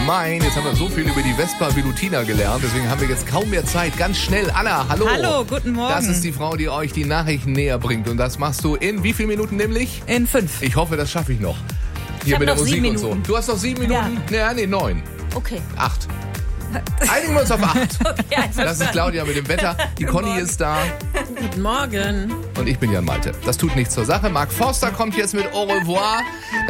gemein. Jetzt haben wir so viel über die Vespa Velutina gelernt. Deswegen haben wir jetzt kaum mehr Zeit. Ganz schnell. Anna, hallo. Hallo, guten Morgen. Das ist die Frau, die euch die Nachrichten näher bringt. Und das machst du in wie vielen Minuten nämlich? In 5. Ich hoffe, das schaffe ich noch. Hier hab mit der noch Musik 7 und so. Minuten. Du hast noch 7 Minuten? Ja. Nee, 9. Okay. 8. Einigen wir uns auf 8. Okay, Das ist Claudia mit dem Wetter. Die Conny ist da. Guten Morgen. Und ich bin Jan Malte. Das tut nichts zur Sache. Mark Forster kommt jetzt mit Au revoir.